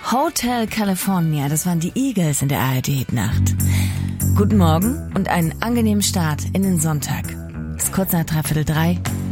Hotel California, das waren die Eagles in der ARD-Nacht. Guten Morgen und einen angenehmen Start in den Sonntag. Es ist kurz nach 2:45.